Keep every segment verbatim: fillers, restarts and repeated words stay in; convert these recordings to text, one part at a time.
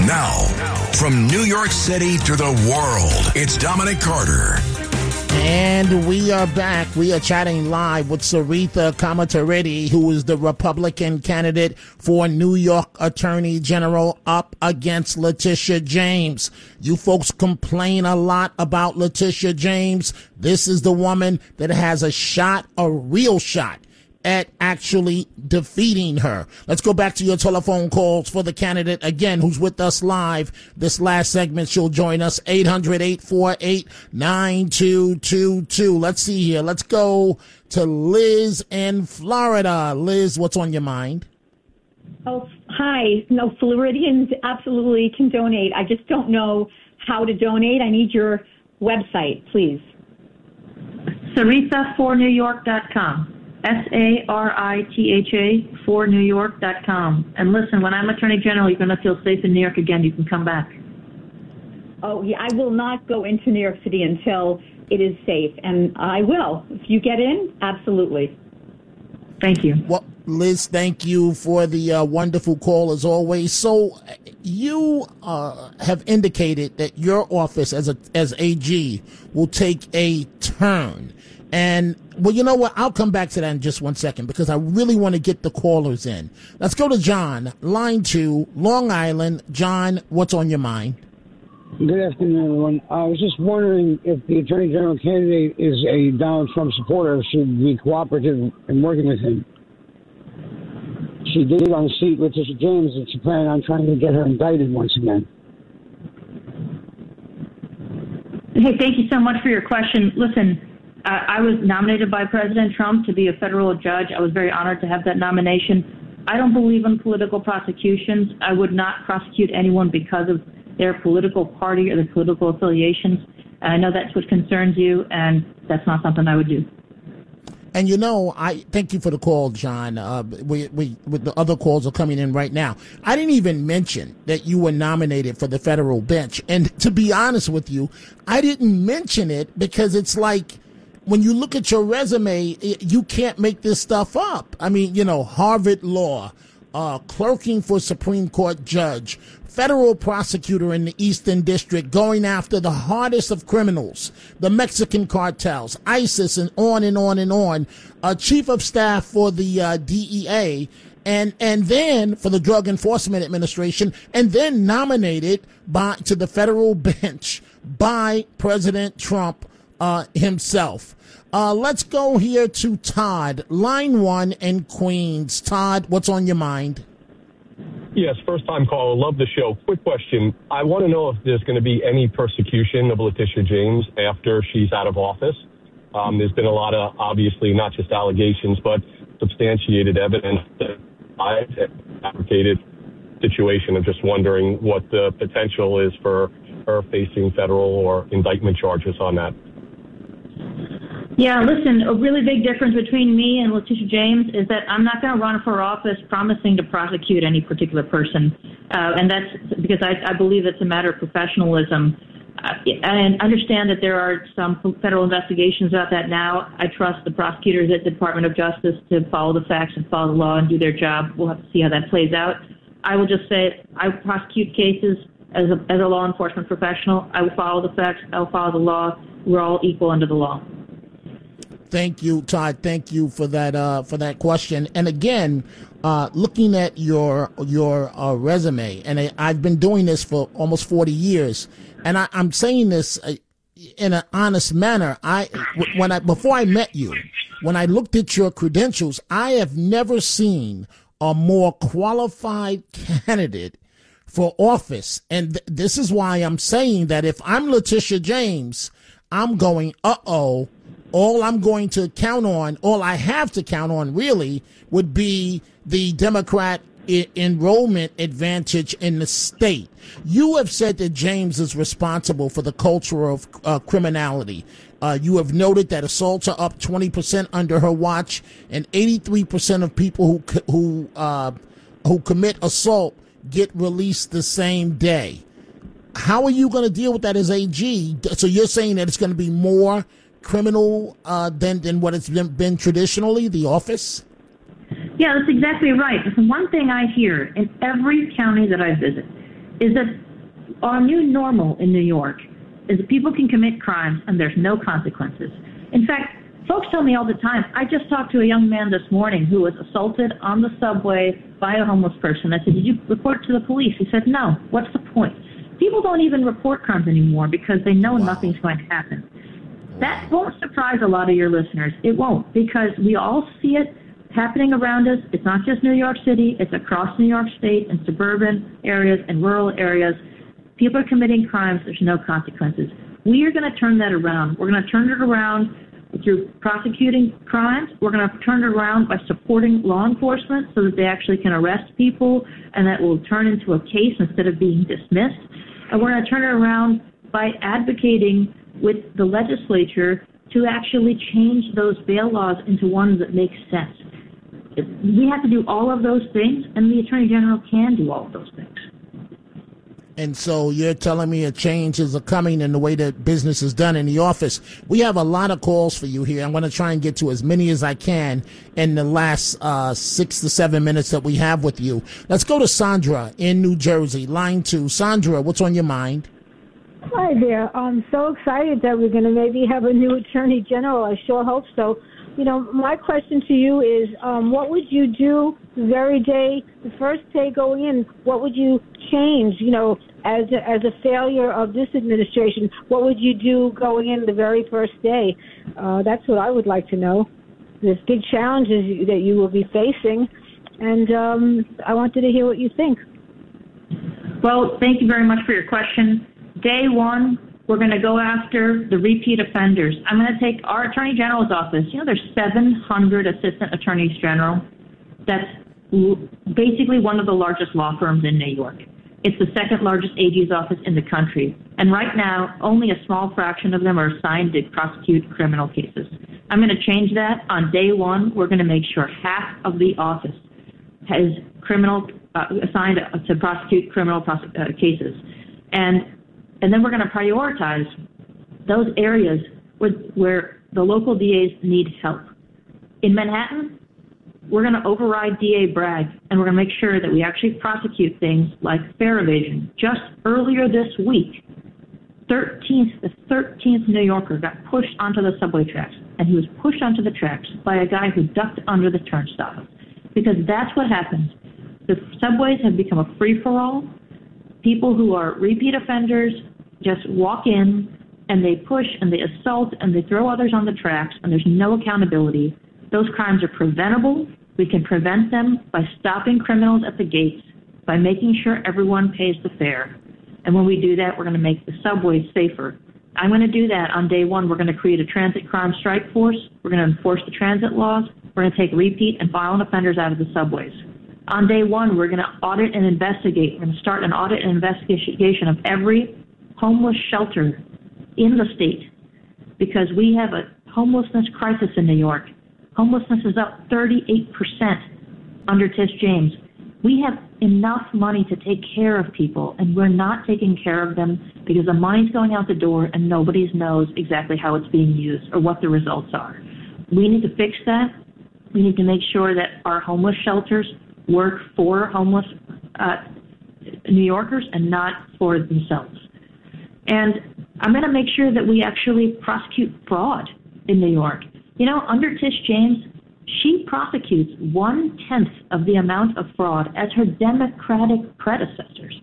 Now, from New York City to the world, it's Dominic Carter. And we are back. We are chatting live with Sarita Kamataredi, who is the Republican candidate for New York Attorney General, up against Letitia James. You folks complain a lot about Letitia James. This is the woman that has a shot, a real shot, at actually defeating her. Let's go back to your telephone calls for the candidate again, who's with us live. This last segment, she'll join us, eight hundred, eight four eight, nine two two two. Let's see here. Let's go to Liz in Florida. Liz, what's on your mind? Oh, hi. No, Floridians absolutely can donate. I just don't know how to donate. I need your website, please. Sarita for New York dot com. S A R I T H A for New York dot com. And listen, when I'm Attorney General, you're going to feel safe in New York again. You can come back. Oh, yeah, I will not go into New York City until it is safe. And I will. If you get in, absolutely. Thank you. Well, Liz, thank you for the uh, wonderful call as always. So you uh, have indicated that your office as a as A G will take a turn. And, well, you know what? I'll come back to that in just one second because I really want to get the callers in. Let's go to John, line two, Long Island. John, what's on your mind? Good afternoon, everyone. I was just wondering if the Attorney General candidate is a Donald Trump supporter, should be cooperative in working with him. She did unseat Letitia James, and she planned on trying to get her indicted once again. Hey, thank you so much for your question. Listen, Uh, I was nominated by President Trump to be a federal judge. I was very honored to have that nomination. I don't believe in political prosecutions. I would not prosecute anyone because of their political party or their political affiliations. And I know that's what concerns you, and that's not something I would do. And, you know, I thank you for the call, John. Uh, we, we, with the other calls are coming in right now. I didn't even mention that you were nominated for the federal bench. And to be honest with you, I didn't mention it because it's like, when you look at your resume, you can't make this stuff up. I mean, you know, Harvard Law, uh, clerking for Supreme Court judge, federal prosecutor in the Eastern District, going after the hardest of criminals, the Mexican cartels, ISIS, and on and on and on, uh, chief of staff for the uh, D E A, and and then for the Drug Enforcement Administration, and then nominated by to the federal bench by President Trump Uh, himself. Uh, let's go here to Todd, line one in Queens. Todd, what's on your mind? Yes, first time caller. Love the show. Quick question. I want to know if there's going to be any persecution of Letitia James after she's out of office. Um, there's been a lot of, obviously, not just allegations, but substantiated evidence that I fabricated situation. I'm just wondering what the potential is for her facing federal or indictment charges on that. Yeah, listen, a really big difference between me and Letitia James is that I'm not going to run for office promising to prosecute any particular person. Uh, and that's because I, I believe it's a matter of professionalism. Uh, and understand that there are some federal investigations about that now. I trust the prosecutors at the Department of Justice to follow the facts and follow the law and do their job. We'll have to see how that plays out. I will just say I prosecute cases as a, as a law enforcement professional. I will follow the facts. I will follow the law. We're all equal under the law. Thank you, Todd. Thank you for that uh, for that question. And again, uh, looking at your your uh, resume, and I, I've been doing this for almost forty years, and I, I'm saying this uh, in an honest manner. I when I before I met you, when I looked at your credentials, I have never seen a more qualified candidate for office, and th- this is why I'm saying that if I'm Letitia James, I'm going, uh-oh. All I'm going to count on, all I have to count on really, would be the Democrat I- enrollment advantage in the state. You have said that James is responsible for the culture of uh, criminality. Uh, you have noted that assaults are up twenty percent under her watch, and eighty-three percent of people who who uh, who commit assault get released the same day. How are you going to deal with that as A G? So you're saying that it's going to be more criminal uh, than than what it's been, been traditionally, the office? Yeah, that's exactly right. Listen, one thing I hear in every county that I visit is that our new normal in New York is that people can commit crimes and there's no consequences. In fact, folks tell me all the time, I just talked to a young man this morning who was assaulted on the subway by a homeless person. I said, did you report it to the police? He said, no. What's the point? People don't even report crimes anymore because they know wow. nothing's going to happen. Wow. That won't surprise a lot of your listeners. It won't, because we all see it happening around us. It's not just New York City. It's across New York State and suburban areas and rural areas. People are committing crimes. There's no consequences. We are going to turn that around. We're going to turn it around through prosecuting crimes. We're going to turn it around by supporting law enforcement so that they actually can arrest people and that will turn into a case instead of being dismissed. And we're going to turn it around by advocating with the legislature to actually change those bail laws into ones that make sense. We have to do all of those things, and the Attorney General can do all of those things. And so you're telling me a change is coming in the way that business is done in the office. We have a lot of calls for you here. I'm going to try and get to as many as I can in the last uh, six to seven minutes that we have with you. Let's go to Sandra in New Jersey, line two. Sandra, what's on your mind? Hi there. I'm so excited that we're going to maybe have a new Attorney General. I sure hope so. You know, my question to you is, um, what would you do the very day, the first day going in? What would you change, you know, as a, as a failure of this administration? What would you do going in the very first day? Uh, that's what I would like to know. There's big challenges that you will be facing, and um, I wanted to hear what you think. Well, thank you very much for your question. Day one, we're going to go after the repeat offenders. I'm going to take our Attorney General's office. You know, there's seven hundred Assistant Attorneys General. That's basically one of the largest law firms in New York. It's the second largest A G's office in the country. And right now, only a small fraction of them are assigned to prosecute criminal cases. I'm going to change that. On day one, we're going to make sure half of the office has criminal uh, assigned to prosecute criminal prosec- uh, cases. And And then we're going to prioritize those areas with, where the local D As need help. In Manhattan, we're going to override D A Bragg, and we're going to make sure that we actually prosecute things like fare evasion. Just earlier this week, thirteenth, the thirteenth New Yorker got pushed onto the subway tracks, and he was pushed onto the tracks by a guy who ducked under the turnstile. Because that's what happens. The subways have become a free-for-all. People who are repeat offenders just walk in and they push and they assault and they throw others on the tracks, and there's no accountability. Those crimes are preventable. We can prevent them by stopping criminals at the gates, by making sure everyone pays the fare. And when we do that, we're going to make the subways safer. I'm going to do that on day one. We're going to create a transit crime strike force. We're going to enforce the transit laws. We're going to take repeat and violent offenders out of the subways. On day one, we're going to audit and investigate. We're going to start an audit and investigation of every homeless shelter in the state, because we have a homelessness crisis in New York. Homelessness is up thirty-eight percent under Tish James. We have enough money to take care of people, and we're not taking care of them because the money's going out the door and nobody knows exactly how it's being used or what the results are. We need to fix that. We need to make sure that our homeless shelters work for homeless uh, New Yorkers and not for themselves. And I'm going to make sure that we actually prosecute fraud in New York. You know, under Tish James, she prosecutes one-tenth of the amount of fraud as her Democratic predecessors.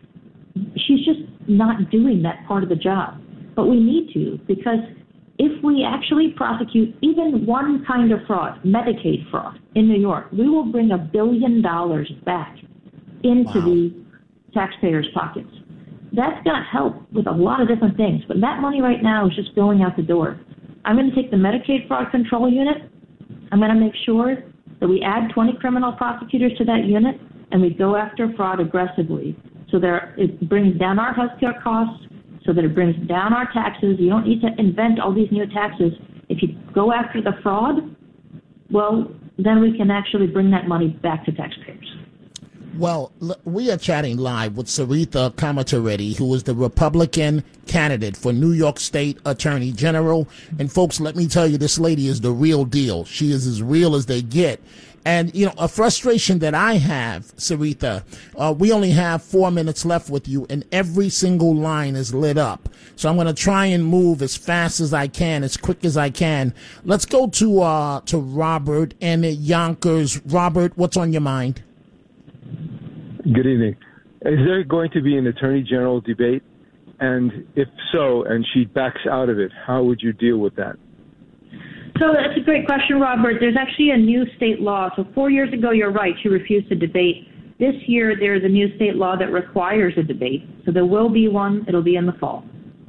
She's just not doing that part of the job. But we need to, because if we actually prosecute even one kind of fraud, Medicaid fraud, in New York, we will bring a billion dollars back into wow. the taxpayers' pockets. That's going to help with a lot of different things, but that money right now is just going out the door. I'm going to take the Medicaid Fraud Control Unit. I'm going to make sure that we add twenty criminal prosecutors to that unit, and we go after fraud aggressively so that it brings down our healthcare costs, so that it brings down our taxes. You don't need to invent all these new taxes. If you go after the fraud, well, then we can actually bring that money back to taxpayers. Well, we are chatting live with Sarita Kamatereddy, who is the Republican candidate for New York State Attorney General. And folks, let me tell you, this lady is the real deal. She is as real as they get. And, you know, a frustration that I have, Sarita, uh, we only have four minutes left with you, and every single line is lit up. So I'm going to try and move as fast as I can, as quick as I can. Let's go to uh, to Robert and Yonkers. Robert, what's on your mind? Good evening. Is there going to be an attorney general debate? And if so, and she backs out of it, how would you deal with that? So that's a great question, Robert. There's actually a new state law. So four years ago, you're right, she refused to debate. This year, there's a new state law that requires a debate. So there will be one. It'll be in the fall.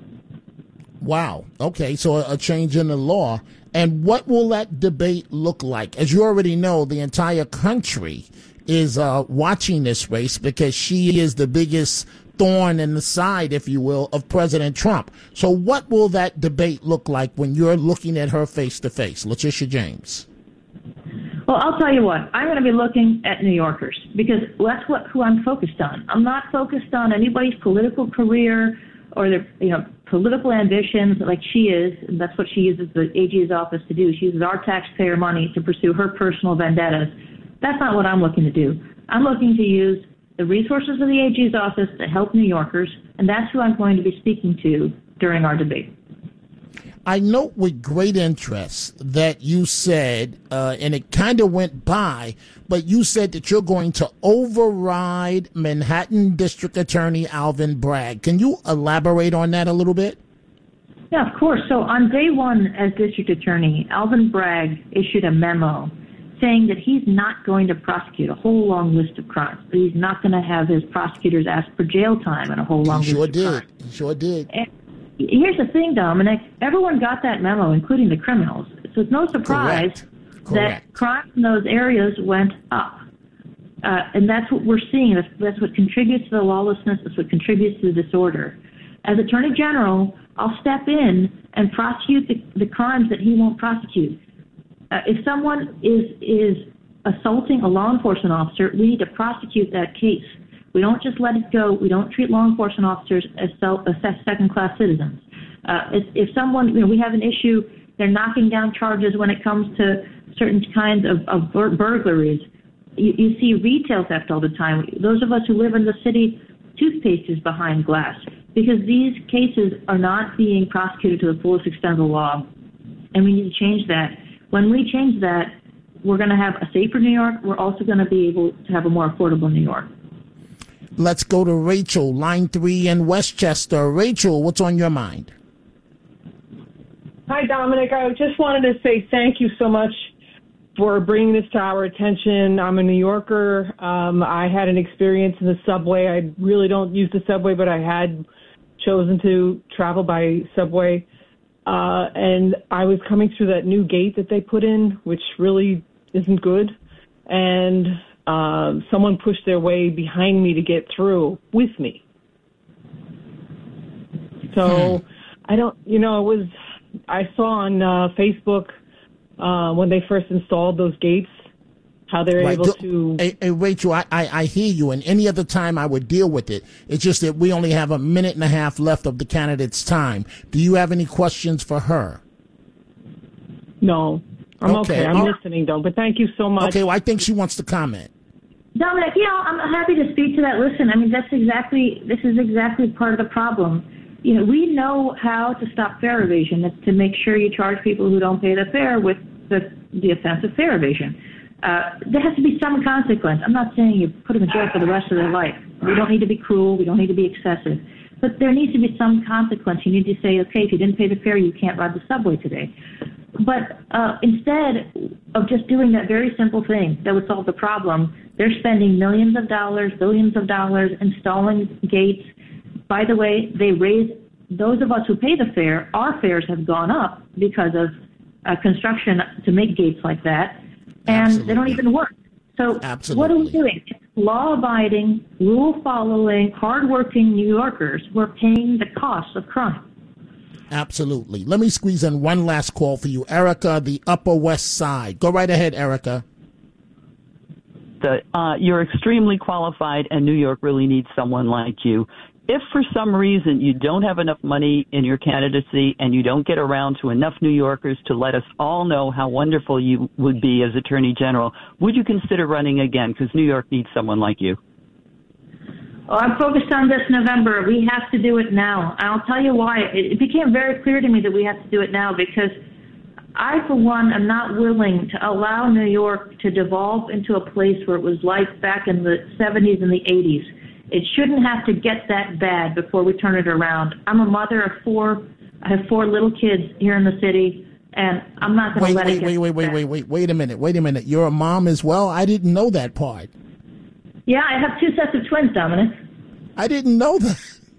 Wow. Okay, so a, a change in the law. And what will that debate look like? As you already know, the entire country is uh, watching this race because she is the biggest thorn in the side, if you will, of President Trump. So what will that debate look like when you're looking at her face to face? Letitia James. Well, I'll tell you what, I'm going to be looking at New Yorkers because that's what who I'm focused on. I'm not focused on anybody's political career or their, you know, political ambitions like she is. And that's what she uses the A G's office to do. She uses our taxpayer money to pursue her personal vendettas. That's not what I'm looking to do. I'm looking to use the resources of the A G's office to help New Yorkers, and that's who I'm going to be speaking to during our debate. I note with great interest that you said, uh, and it kind of went by, but you said that you're going to override Manhattan District Attorney Alvin Bragg. Can you elaborate on that a little bit? Yeah, of course. So on day one as district attorney, Alvin Bragg issued a memo saying that he's not going to prosecute a whole long list of crimes. That he's not going to have his prosecutors ask for jail time and a whole long he list sure of did. crimes. He sure did. And here's the thing, Dominic. Everyone got that memo, including the criminals. So it's no surprise Correct. that Correct. crime in those areas went up. Uh, and that's what we're seeing. That's, that's what contributes to the lawlessness. That's what contributes to the disorder. As Attorney General, I'll step in and prosecute the, the crimes that he won't prosecute. Uh, if someone is is assaulting a law enforcement officer, we need to prosecute that case. We don't just let it go. We don't treat law enforcement officers as, self, as second-class citizens. Uh, if, if someone, you know, we have an issue, they're knocking down charges when it comes to certain kinds of, of bur- burglaries. You, you see retail theft all the time. Those of us who live in the city, toothpaste is behind glass because these cases are not being prosecuted to the fullest extent of the law, and we need to change that. When we change that, we're going to have a safer New York. We're also going to be able to have a more affordable New York. Let's go to Rachel, line three in Westchester. Rachel, what's on your mind? Hi, Dominic. I just wanted to say thank you so much for bringing this to our attention. I'm a New Yorker. Um, I had an experience in the subway. I really don't use the subway, but I had chosen to travel by subway. Uh, and I was coming through that new gate that they put in, which really isn't good. And uh, someone pushed their way behind me to get through with me. So hmm. I don't, you know, it was, I saw on uh, Facebook uh, when they first installed those gates, how they're right. able Do, to... Hey, hey Rachel, I, I, I hear you, and any other time I would deal with it. It's just that we only have a minute and a half left of the candidate's time. Do you have any questions for her? No. I'm okay. okay. I'm oh. listening, though, but thank you so much. Okay, well, I think she wants to comment. Dominic, you know, I'm happy to speak to that. Listen, I mean, that's exactly, this is exactly part of the problem. You know, we know how to stop fare evasion. It's to make sure you charge people who don't pay the fare with the, the offense of fare evasion. Uh, there has to be some consequence. I'm not saying you put them in jail for the rest of their life. We don't need to be cruel. We don't need to be excessive. But there needs to be some consequence. You need to say, okay, if you didn't pay the fare, you can't ride the subway today. But uh, instead of just doing that very simple thing that would solve the problem, they're spending millions of dollars, billions of dollars installing gates. By the way, they raise those of us who pay the fare. Our fares have gone up because of uh, construction to make gates like that. And Absolutely. They don't even work. So Absolutely. What are we doing? It's law-abiding, rule-following, hardworking New Yorkers who are paying the cost of crime. Absolutely. Let me squeeze in one last call for you. Erica, the Upper West Side. Go right ahead, Erica. The, uh, you're extremely qualified, and New York really needs someone like you. if for some reason you don't have enough money in your candidacy and you don't get around to enough New Yorkers to let us all know how wonderful you would be as Attorney General, would you consider running again? Because New York needs someone like you. Well, I'm focused on this November. We have to do it now. And I'll tell you why. It became very clear to me that we have to do it now because I, for one, am not willing to allow New York to devolve into a place where it was like back in the seventies and the eighties. It shouldn't have to get that bad before we turn it around. I'm a mother of four. I have four little kids here in the city, and I'm not going to let wait, it get wait, wait, wait, wait, wait, wait a minute, wait a minute. You're a mom as well? I didn't know that part. Yeah, I have two sets of twins, Dominic. I didn't know that.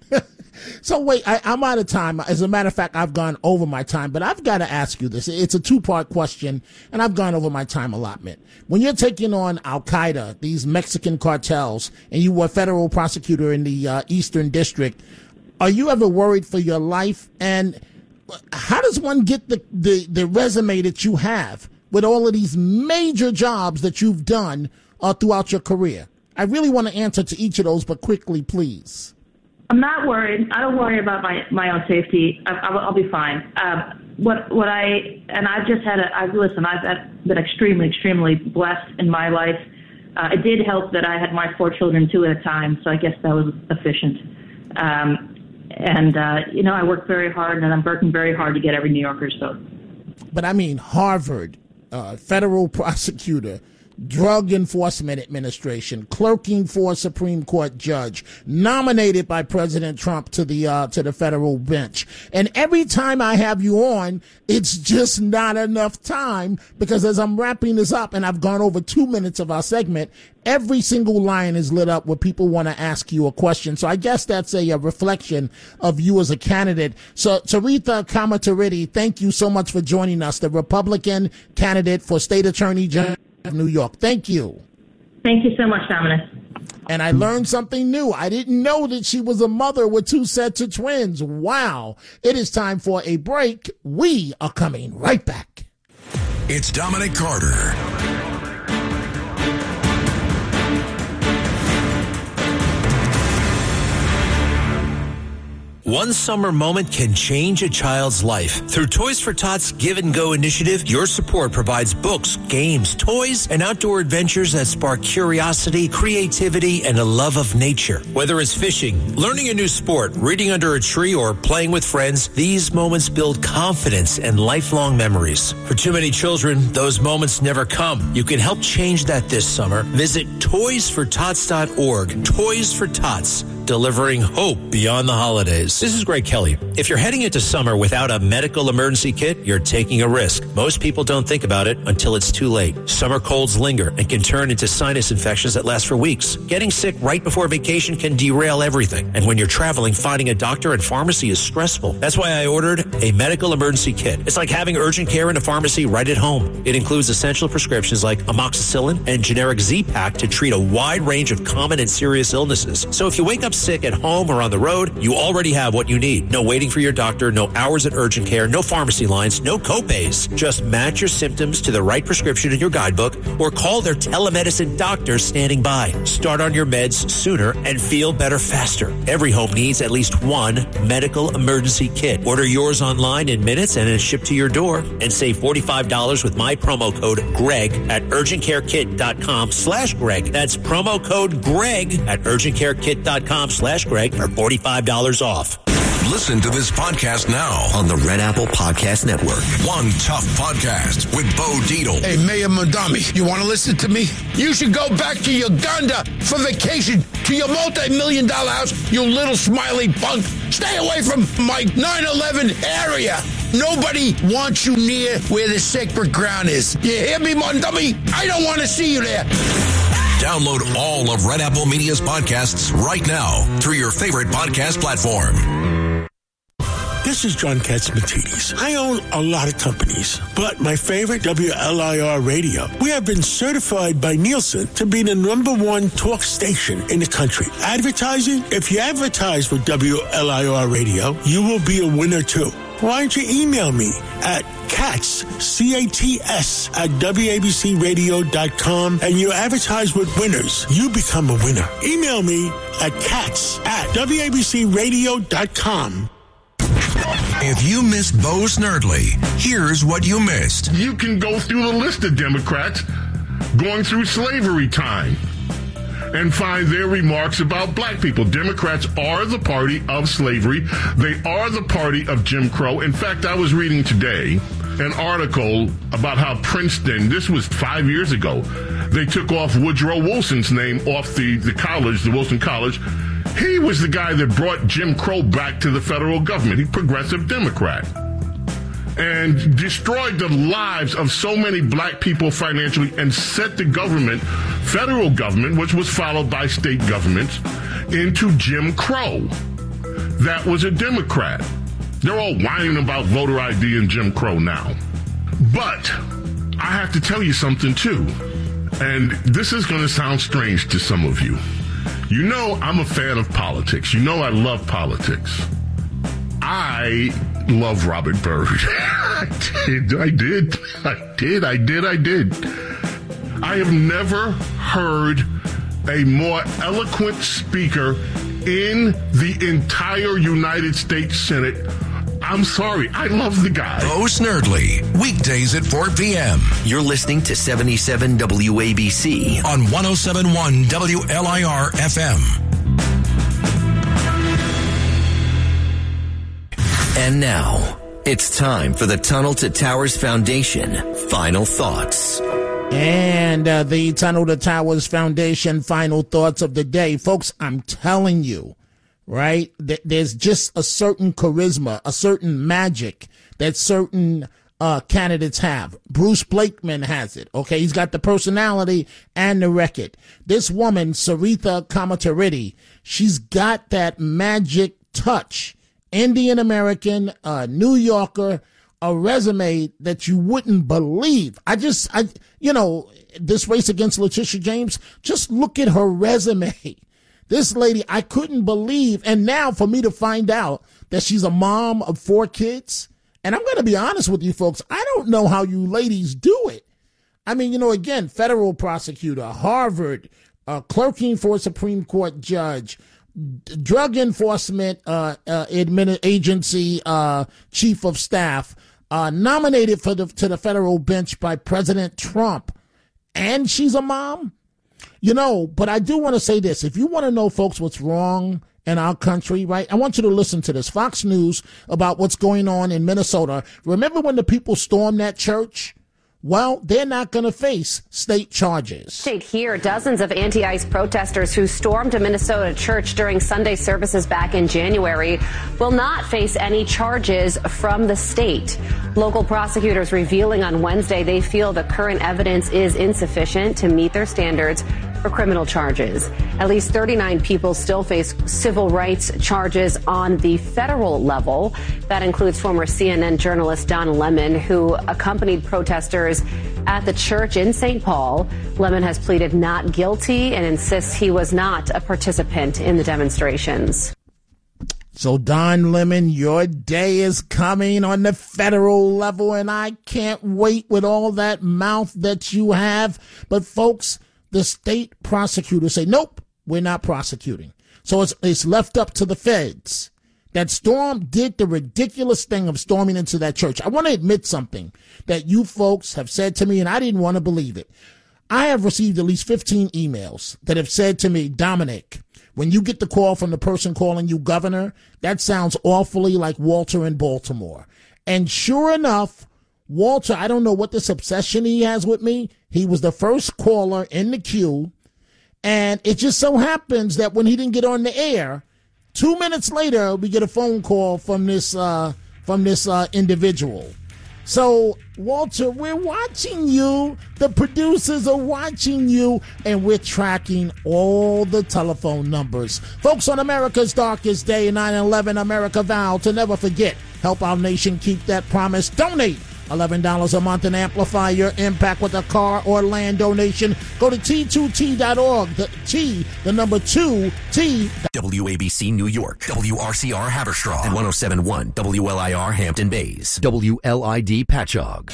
So wait, I, I'm out of time. As a matter of fact, I've gone over my time, but I've got to ask you this. It's a two-part question, and I've gone over my time allotment. When you're taking on Al-Qaeda, these Mexican cartels, and you were a federal prosecutor in the uh, Eastern District, are you ever worried for your life? And how does one get the, the, the resume that you have with all of these major jobs that you've done uh, throughout your career? I really want to answer to each of those, but quickly, please. I'm not worried. I don't worry about my, my own safety. I, I'll, I'll be fine. Uh, what what I and I've just had a. I've listen. I've, I've been extremely, extremely blessed in my life. Uh, it did help that I had my four children two at a time, so I guess that was efficient. Um, and uh, you know, I worked very hard, and I'm working very hard to get every New Yorker's vote. But I mean, Harvard, uh, federal prosecutor, Drug Enforcement Administration, clerking for a Supreme Court judge, nominated by President Trump to the uh, to the federal bench. And every time I have you on, it's just not enough time because as I'm wrapping this up, and I've gone over two minutes of our segment, every single line is lit up where people want to ask you a question. So I guess that's a, a reflection of you as a candidate. So Taretha Kamatariti, thank you so much for joining us, the Republican candidate for State Attorney General of New York. Thank you. Thank you so much, Dominic. And I learned something new. I didn't know that she was a mother with two sets of twins. Wow. It is time for a break. We are coming right back. It's Dominic Carter. One summer moment can change a child's life. Through Toys for Tots Give and Go initiative, your support provides books, games, toys, and outdoor adventures that spark curiosity, creativity, and a love of nature. Whether it's fishing, learning a new sport, reading under a tree, or playing with friends, these moments build confidence and lifelong memories. For too many children, those moments never come. You can help change that this summer. Visit toys for tots dot org. Toys for Tots, delivering hope beyond the holidays. This is Greg Kelly. If you're heading into summer without a medical emergency kit, you're taking a risk. Most people don't think about it until it's too late. Summer colds linger and can turn into sinus infections that last for weeks. Getting sick right before vacation can derail everything. And when you're traveling, finding a doctor and pharmacy is stressful. That's why I ordered a medical emergency kit. It's like having urgent care in a pharmacy right at home. It includes essential prescriptions like amoxicillin and generic Z-Pak to treat a wide range of common and serious illnesses. So if you wake up sick at home or on the road, you already have what you need. No waiting for your doctor, no hours at urgent care, no pharmacy lines, no copays. Just match your symptoms to the right prescription in your guidebook or call their telemedicine doctor standing by. Start on your meds sooner and feel better faster. Every home needs at least one medical emergency kit. Order yours online in minutes and it's shipped to your door. And save forty-five dollars with my promo code GREG at urgentcarekit.com slash Greg. That's promo code GREG at urgentcarekit.com slash Greg for forty-five dollars off. Listen to this podcast now on the Red Apple Podcast Network. One Tough Podcast with Bo Dietl. Hey, Mayor Mondami, you want to listen to me? You should go back to Uganda for vacation to your multi-million dollar house, you little smiley punk. Stay away from my nine eleven area. Nobody wants you near where the sacred ground is. You hear me, Mondami? I don't want to see you there. Download all of Red Apple Media's podcasts right now through your favorite podcast platform. This is John Katzmatidis. I own a lot of companies, but my favorite, W L I R Radio. We have been certified by Nielsen to be the number one talk station in the country. Advertising? If you advertise with W L I R Radio, you will be a winner too. why don't you email me at Cats, C A T S, at W A B C radio dot com, and you advertise with winners. You become a winner. Email me at cats at W A B C radio dot com. If you missed Bo Snerdley, here's what you missed. You can go through the list of Democrats going through slavery time and find their remarks about black people. Democrats are the party of slavery. They are the party of Jim Crow. In fact, I was reading today an article about how Princeton, this was five years ago, they took off Woodrow Wilson's name off the, the college, the Wilson College. He was the guy that brought Jim Crow back to the federal government. He's a progressive Democrat. And destroyed the lives of so many black people financially and set the government, federal government, which was followed by state governments, into Jim Crow. That was a Democrat. They're all whining about voter I D and Jim Crow now. But I have to tell you something, too. And this is going to sound strange to some of you. You know I'm a fan of politics. You know I love politics. I love Robert Byrd. I did, I did, I did, I did, I did. I have never heard a more eloquent speaker in the entire United States Senate. I'm sorry, I love the guy. Bo Snerdley, weekdays at four p.m. You're listening to seventy-seven W A B C on one oh seven point one W L I R F M. And now, it's time for the Tunnel to Towers Foundation Final Thoughts. And uh, the Tunnel to Towers Foundation Final Thoughts of the day. Folks, I'm telling you, right, th- there's just a certain charisma, a certain magic that certain uh, candidates have. Bruce Blakeman has it, okay? He's got the personality and the record. This woman, Saritha Kamatariti, she's got that magic touch. Indian American, uh, New Yorker, a resume that you wouldn't believe. I just, I, you know, this race against Letitia James, just look at her resume. This lady, I couldn't believe. And now for me to find out that she's a mom of four kids, and I'm going to be honest with you folks, I don't know how you ladies do it. I mean, you know, again, federal prosecutor, Harvard, uh, clerking for a Supreme Court judge, Drug Enforcement uh, uh, admin Agency uh, Chief of Staff, uh, nominated for the to the federal bench by President Trump, and she's a mom. You know, but I do want to say this: if you want to know, folks, what's wrong in our country, right? I want you to listen to this. Fox News about what's going on in Minnesota. Remember when the people stormed that church? Well, they're not going to face state charges. State here, dozens of anti-ICE protesters who stormed a Minnesota church during Sunday services back in January will not face any charges from the state. Local prosecutors revealing on Wednesday they feel the current evidence is insufficient to meet their standards for criminal charges. At least thirty-nine people still face civil rights charges on the federal level. That includes former C N N journalist Don Lemon, who accompanied protesters at the church in Saint Paul. Lemon has pleaded not guilty and insists he was not a participant in the demonstrations. So, Don Lemon, your day is coming on the federal level, and I can't wait with all that mouth that you have. But, folks, the state prosecutors say, nope, we're not prosecuting. So it's, it's left up to the feds. That Storm did the ridiculous thing of storming into that church. I want to admit something that you folks have said to me, and I didn't want to believe it. I have received at least fifteen emails that have said to me, Dominic, when you get the call from the person calling you governor, that sounds awfully like Walter in Baltimore. And sure enough, Walter, I don't know what this obsession he has with me. He was the first caller in the queue. And it just so happens that when he didn't get on the air, two minutes later, we get a phone call from this, uh, from this, uh, individual. So, Walter, we're watching you. The producers are watching you, and we're tracking all the telephone numbers. Folks, on America's darkest day, nine eleven, America vowed to never forget. Help our nation keep that promise. Donate eleven dollars a month and amplify your impact with a car or land donation. Go to T two T dot org. The T, the number two, T. W A B C New York, W R C R Haverstraw, and one oh seven point one W L I R Hampton Bays, W L I D Patchogue.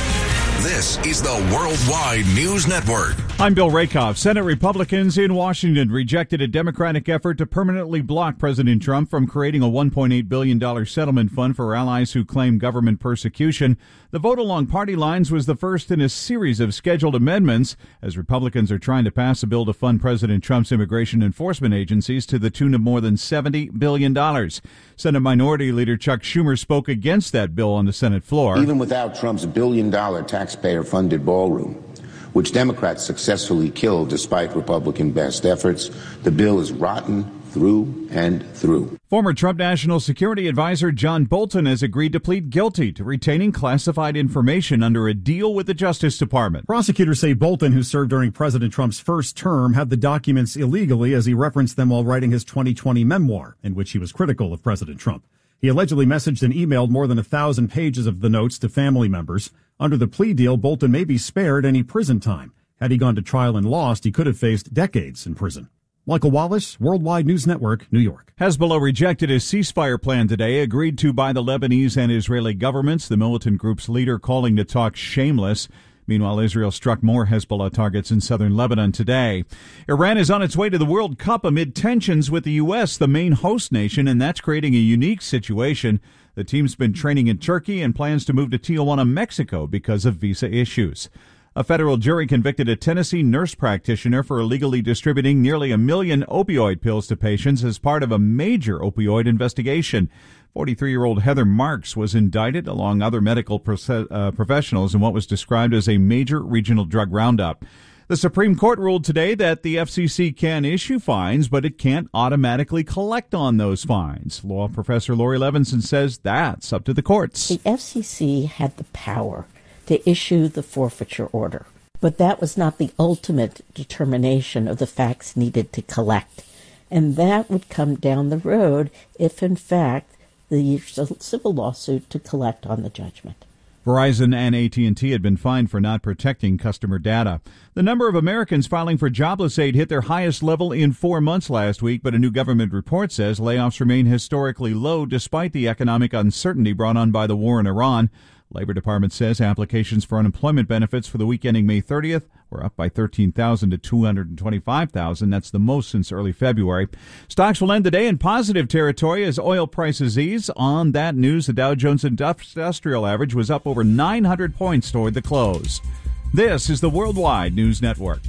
This is the Worldwide News Network. I'm Bill Rakoff. Senate Republicans in Washington rejected a Democratic effort to permanently block President Trump from creating a one point eight billion dollars settlement fund for allies who claim government persecution. The vote along party lines was the first in a series of scheduled amendments as Republicans are trying to pass a bill to fund President Trump's immigration enforcement agencies to the tune of more than seventy billion dollars. Senate Minority Leader Chuck Schumer spoke against that bill on the Senate floor. Even without Trump's billion-dollar taxpayer-funded ballroom, which Democrats successfully killed despite Republican best efforts, the bill is rotten through and through. Former Trump National Security Advisor John Bolton has agreed to plead guilty to retaining classified information under a deal with the Justice Department. Prosecutors say Bolton, who served during President Trump's first term, had the documents illegally as he referenced them while writing his twenty twenty memoir, in which he was critical of President Trump. He allegedly messaged and emailed more than a thousand pages of the notes to family members. Under the plea deal, Bolton may be spared any prison time. Had he gone to trial and lost, he could have faced decades in prison. Michael Wallace, Worldwide News Network, New York. Hezbollah rejected a ceasefire plan today, agreed to by the Lebanese and Israeli governments, the militant group's leader calling the talks shameless. Meanwhile, Israel struck more Hezbollah targets in southern Lebanon today. Iran is on its way to the World Cup amid tensions with the U S, the main host nation, and that's creating a unique situation. The team's been training in Turkey and plans to move to Tijuana, Mexico because of visa issues. A federal jury convicted a Tennessee nurse practitioner for illegally distributing nearly a million opioid pills to patients as part of a major opioid investigation. forty-three-year-old Heather Marks was indicted along other medical proce- uh, professionals in what was described as a major regional drug roundup. The Supreme Court ruled today that the F C C can issue fines, but it can't automatically collect on those fines. Law professor Lori Levinson says that's up to the courts. The F C C had the power to issue the forfeiture order, but that was not the ultimate determination of the facts needed to collect. And that would come down the road if, in fact, the civil lawsuit to collect on the judgment. Verizon and A T and T had been fined for not protecting customer data. The number of Americans filing for jobless aid hit their highest level in four months last week, but a new government report says layoffs remain historically low despite the economic uncertainty brought on by the war in Iran. Labor Department says applications for unemployment benefits for the week ending May thirtieth were up by thirteen thousand to two hundred twenty-five thousand. That's the most since early February. Stocks will end the day in positive territory as oil prices ease. On that news, the Dow Jones Industrial Average was up over nine hundred points toward the close. This is the Worldwide News Network.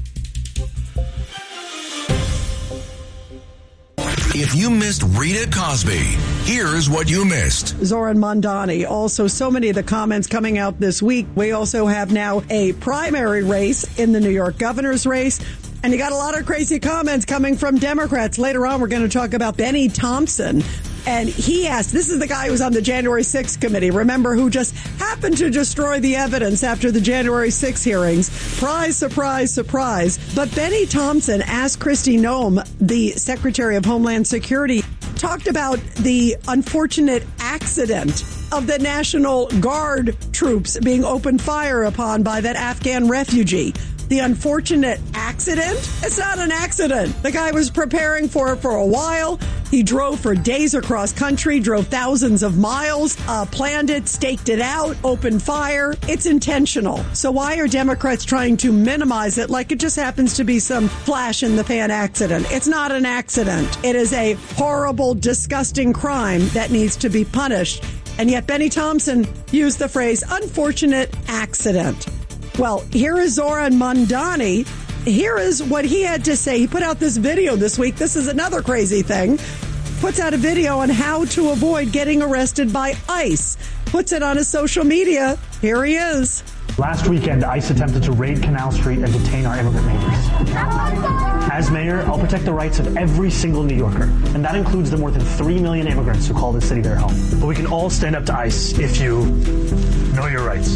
If you missed Rita Cosby, here's what you missed. Zoran Mondani. Also, so many of the comments coming out this week. We also have now a primary race in the New York governor's race. And you got a lot of crazy comments coming from Democrats. Later on, we're going to talk about Benny Thompson. And he asked, this is the guy who was on the January sixth committee, remember, who just happened to destroy the evidence after the January sixth hearings. Surprise, surprise, surprise. But Benny Thompson asked Kristi Noem, the Secretary of Homeland Security, talked about the unfortunate accident of the National Guard troops being opened fire upon by that Afghan refugee. The unfortunate accident? It's not an accident. The guy was preparing for it for a while. He drove for days across country, drove thousands of miles, uh, planned it, staked it out, opened fire. It's intentional. So why are Democrats trying to minimize it like it just happens to be some flash in the pan accident? It's not an accident. It is a horrible, disgusting crime that needs to be punished. And yet Benny Thompson used the phrase unfortunate accident. Well, here is Zoran Mondani. Here is what he had to say. He put out this video this week. This is another crazy thing. Puts out a video on how to avoid getting arrested by ICE. Puts it on his social media. Here he is. Last weekend, ICE attempted to raid Canal Street and detain our immigrant neighbors. As mayor, I'll protect the rights of every single New Yorker, and that includes the more than three million immigrants who call this city their home. But we can all stand up to ICE if you know your rights.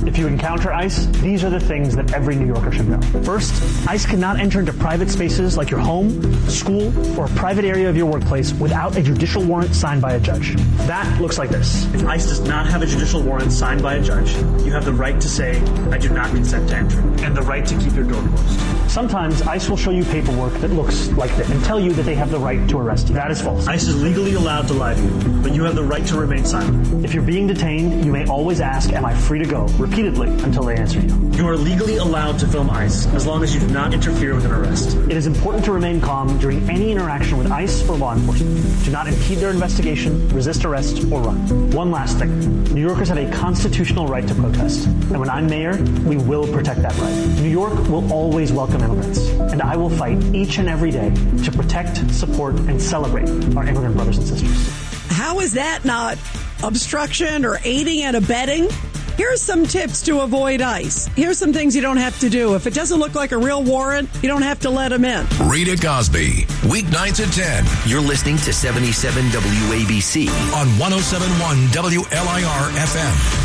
If you encounter ICE, these are the things that every New Yorker should know. First, ICE cannot enter into private spaces like your home, school, or a private area of your workplace without a judicial warrant signed by a judge. That looks like this. If ICE does not have a judicial warrant signed by a judge, you have the right to say, I do not consent to entry, and the right to keep your door closed. Sometimes ICE will show you paperwork that looks like this and tell you that they have the right to arrest you. That is false. ICE is legally allowed to lie to you, but you have the right to remain silent. If you're being detained, you may always ask, am I free to go, repeatedly until they answer you. You are legally allowed to film ICE as long as you do not interfere with an arrest. It is important to remain calm during any interaction with ICE or law enforcement. Do not impede their investigation, resist arrest, or run. One last thing. New Yorkers have a constitutional right to protest, and when I'm mayor, we will protect that right. New York will always welcome immigrants, and I will fight each and every day to protect, support, and celebrate our immigrant brothers and sisters. How is that not obstruction or aiding and abetting? Here's some tips to avoid ICE. Here's some things you don't have to do. If it doesn't look like a real warrant, you don't have to let them in. Rita Cosby, weeknights at ten. You're listening to seventy-seven W A B C on one oh seven point one W L I R F M.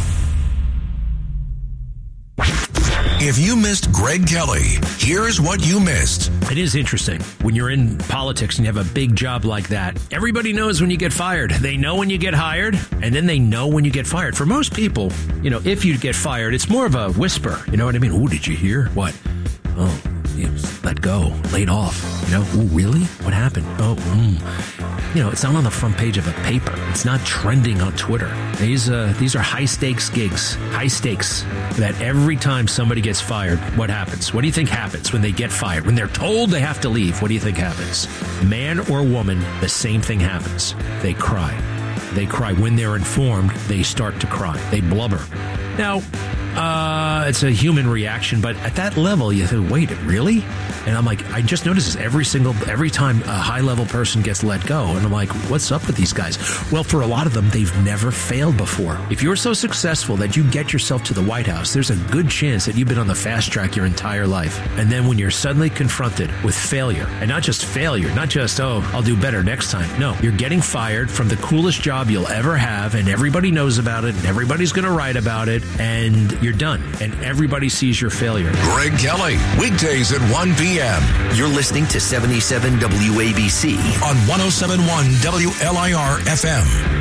If you missed Greg Kelly, here's what you missed. It is interesting. When you're in politics and you have a big job like that, everybody knows when you get fired. They know when you get hired, and then they know when you get fired. For most people, you know, if you get fired, it's more of a whisper. You know what I mean? Oh, did you hear? What? Oh, you let go, laid off. You know, oh, really? What happened? Oh, mm. You know, it's not on the front page of a paper. It's not trending on Twitter. These uh, these are high stakes gigs, high stakes. That every time somebody gets fired, what happens? What do you think happens when they get fired? When they're told they have to leave, what do you think happens? Man or woman, the same thing happens. They cry. They cry. When they're informed, they start to cry. They blubber. Now, uh, it's a human reaction, but at that level, you think, wait, really? And I'm like, I just noticed this every single, every time a high-level person gets let go. And I'm like, what's up with these guys? Well, for a lot of them, they've never failed before. If you're so successful that you get yourself to the White House, there's a good chance that you've been on the fast track your entire life. And then when you're suddenly confronted with failure, and not just failure, not just, oh, I'll do better next time. No, you're getting fired from the coolest job you'll ever have, and everybody knows about it, and everybody's going to write about it, and you're done. And everybody sees your failure. Greg Kelly, weekdays at one p.m. You're listening to seventy-seven W A B C on one oh seven point one W L I R F M.